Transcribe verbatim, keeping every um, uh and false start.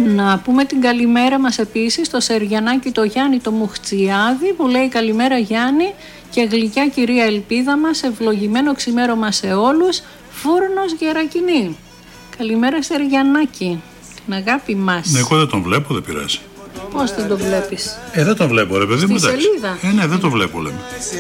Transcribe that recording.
Να πούμε την καλημέρα μας επίσης στο Σεριανάκι το Γιάννη το Μουχτσιάδη που λέει καλημέρα Γιάννη και γλυκιά κυρία Ελπίδα μας, ευλογημένο ξημέρωμα σε όλους, Φούρνος Γερακινή. Καλημέρα Σεριανάκι, την αγάπη μας. Ναι, εγώ δεν τον βλέπω, δεν πειράζει. Πώς δεν τον βλέπεις? Ε, δεν τον βλέπω ρε παιδί μου. Στη σελίδα. Ε, ναι, δεν τον βλέπω λέμε.